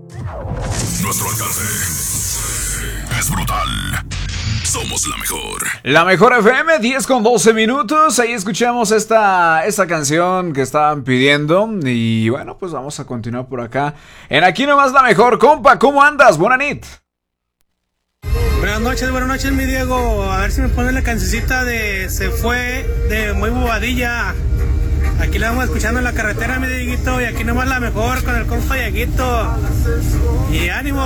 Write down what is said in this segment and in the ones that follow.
Nuestro alcance es brutal. Somos la mejor. La mejor FM, 10 con 12 minutos. Ahí escuchamos esta canción que estaban pidiendo. Y bueno, pues vamos a continuar por acá. En Aquí Nomás La Mejor. Compa, ¿cómo andas? Buena nit. Buenas noches, mi Diego. A ver si me pones la cancioncita de Se Fue de Muy Bobadilla. Aquí la vamos escuchando en la carretera, mi Dieguito. Y Aquí Nomás La Mejor con el compa Dieguito. Y ánimo.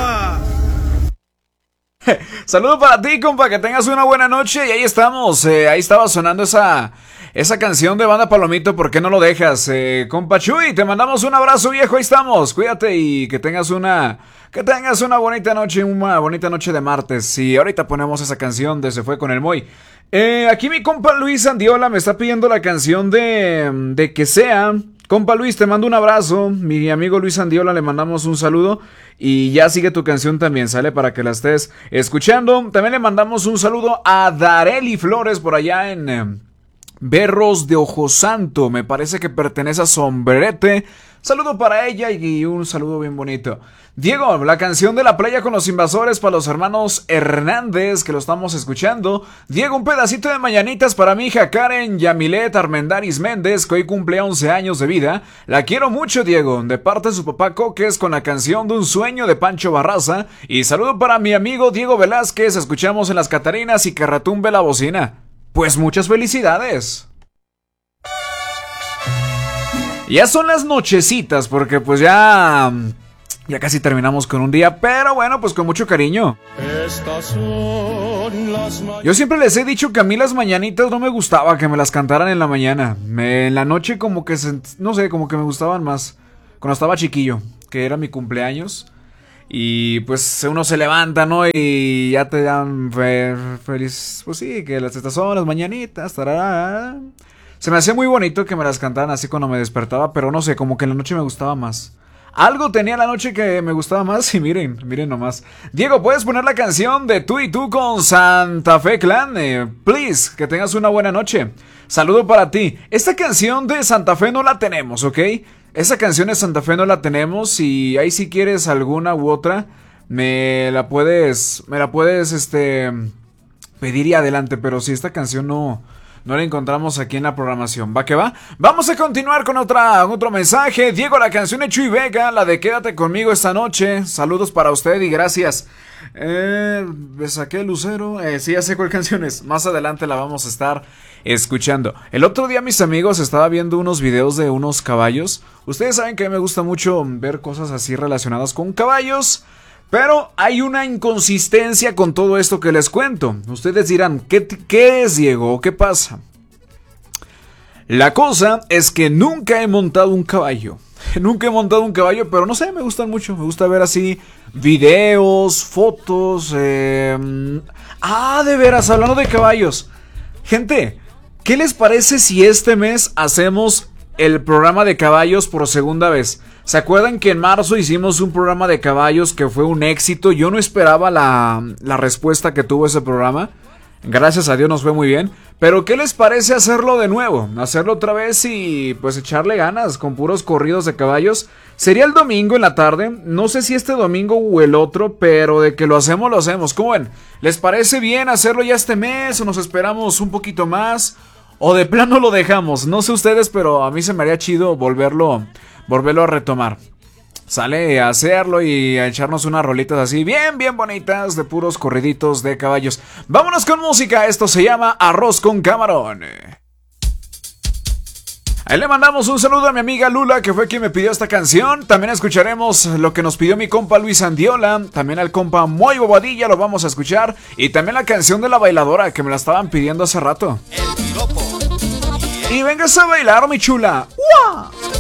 Saludo para ti, compa, que tengas una buena noche. Y ahí estamos, ahí estaba sonando esa canción de Banda Palomito. ¿Por qué no lo dejas? Compa Chuy, te mandamos un abrazo, viejo. Ahí estamos, cuídate y que tengas una bonita noche de martes. Y ahorita ponemos esa canción de Se Fue con el Moy. Aquí mi compa Luis Andiola me está pidiendo la canción de Que Sea. Compa Luis, te mando un abrazo. Mi amigo Luis Andiola, le mandamos un saludo. Y ya sigue tu canción también, sale para que la estés escuchando. También le mandamos un saludo a Dareli Flores por allá en Berros de Ojo Santo. Me parece que pertenece a Sombrerete. Saludo para ella y un saludo bien bonito. Diego, la canción de La Playa con los Invasores para los hermanos Hernández, que lo estamos escuchando. Diego, un pedacito de mañanitas para mi hija Karen Yamilet Armendaris Méndez, que hoy cumple 11 años de vida. La quiero mucho, Diego, de parte de su papá Coques, con la canción de Un Sueño de Pancho Barraza. Y saludo para mi amigo Diego Velázquez, escuchamos en Las Catarinas y que retumbe la bocina. Pues muchas felicidades. Ya son las nochecitas, porque pues ya casi terminamos con un día, pero bueno, pues con mucho cariño. Yo siempre les he dicho que a mí las mañanitas no me gustaba que me las cantaran en la mañana. En la noche como que, no sé, como que me gustaban más cuando estaba chiquillo, que era mi cumpleaños. Y pues uno se levanta, ¿no? Y ya te dan feliz, pues sí, que estas son las mañanitas, tarará. Se me hacía muy bonito que me las cantaran así cuando me despertaba, pero no sé, como que en la noche me gustaba más. Algo tenía la noche que me gustaba más y miren nomás. Diego, ¿puedes poner la canción de Tú y Tú con Santa Fe Clan? Please, que tengas una buena noche. Saludo para ti. Esta canción de Santa Fe no la tenemos, ¿ok? Esa canción de Santa Fe no la tenemos y ahí si quieres alguna u otra, me la puedes pedir y adelante, pero si esta canción no la encontramos aquí en la programación. ¿Va que va? Vamos a continuar con otro mensaje. Diego, la canción de Chuy Vega, la de Quédate Conmigo esta noche. Saludos para usted y gracias. Me saqué el lucero. Sí, ya sé cuál canción es. Más adelante la vamos a estar escuchando. El otro día, mis amigos, estaba viendo unos videos de unos caballos. Ustedes saben que me gusta mucho ver cosas así relacionadas con caballos. Pero hay una inconsistencia con todo esto que les cuento. Ustedes dirán, ¿qué es, Diego? ¿Qué pasa? La cosa es que nunca he montado un caballo. Nunca he montado un caballo, pero no sé, me gustan mucho. Me gusta ver así videos, fotos. De veras, hablando de caballos. Gente, ¿qué les parece si este mes hacemos el programa de caballos por segunda vez? ¿Se acuerdan que en marzo hicimos un programa de caballos que fue un éxito? Yo no esperaba la respuesta que tuvo ese programa. Gracias a Dios nos fue muy bien. Pero ¿qué les parece hacerlo de nuevo? Hacerlo otra vez y pues echarle ganas con puros corridos de caballos. Sería el domingo en la tarde. No sé si este domingo o el otro, pero de que lo hacemos, lo hacemos. ¿Cómo ven? ¿Les parece bien hacerlo ya este mes o nos esperamos un poquito más? O de plano lo dejamos. No sé ustedes, pero a mí se me haría chido volverlo a retomar. Sale a hacerlo y a echarnos unas rolitas así bien bonitas de puros corriditos de caballos. Vámonos con música, esto se llama Arroz con Camarón. Ahí le mandamos un saludo a mi amiga Lula, que fue quien me pidió esta canción. También escucharemos lo que nos pidió mi compa Luis Andiola. También al compa Moy Bobadilla lo vamos a escuchar. Y también la canción de La Bailadora, que me la estaban pidiendo hace rato. Y vengas a bailar, mi chula. ¡Uah!